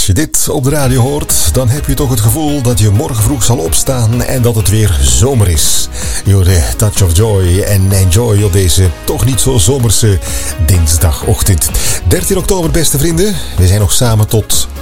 je dit op de radio hoort, dan heb je toch het gevoel dat je morgen vroeg zal opstaan en dat het weer zomer is. Je hoorde Touch of Joy en Enjoy op deze toch niet zo zomerse dinsdagochtend. 13 oktober, beste vrienden. We zijn nog samen tot